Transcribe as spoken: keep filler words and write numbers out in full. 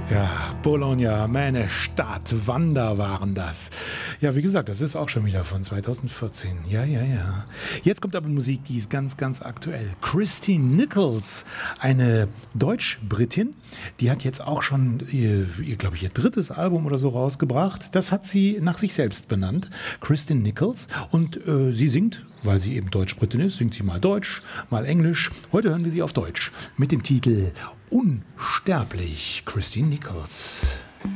Ja, Bologna, meine Stadt, Wander waren das. Ja, wie gesagt, das ist auch schon wieder von zwanzig vierzehn. Ja, ja, ja. Jetzt kommt aber Musik, die ist ganz, ganz aktuell. Christine Nichols, eine Deutsch-Britin, die hat jetzt auch schon ihr, ihr glaube ich, ihr drittes Album oder so rausgebracht. Das hat sie nach sich selbst benannt, Christine Nichols. Und äh, sie singt, weil sie eben Deutsch-Britin ist, singt sie mal Deutsch, mal Englisch. Heute hören wir sie auf Deutsch mit dem Titel Unsterblich, Christine Nichols.